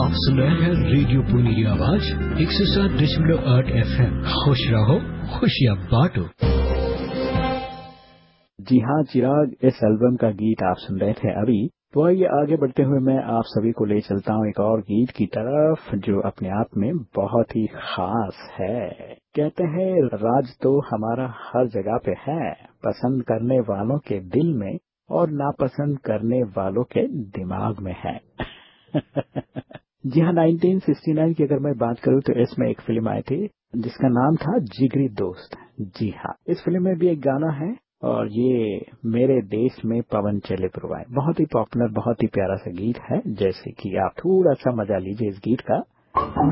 आप सुन रहे हैं रेडियो पुनी आवाज 107.8 FM। खुश रहो, खुशियाँ बांटो। जी हाँ चिराग, इस एल्बम का गीत आप सुन रहे थे अभी। तो आइए आगे बढ़ते हुए मैं आप सभी को ले चलता हूँ एक और गीत की तरफ जो अपने आप में बहुत ही खास है। कहते हैं राज तो हमारा हर जगह पे है, पसंद करने वालों के दिल में और नापसंद करने वालों के दिमाग में है। जी हाँ, 1969 की अगर मैं बात करूँ तो इसमें एक फिल्म आई थी जिसका नाम था जिगरी दोस्त। जी हाँ, इस फिल्म में भी एक गाना है और ये मेरे देश में पवन चले पुरवाए, बहुत ही पॉपुलर, बहुत ही प्यारा सा गीत है। जैसे कि आप थोड़ा सा मजा लीजिए इस गीत का।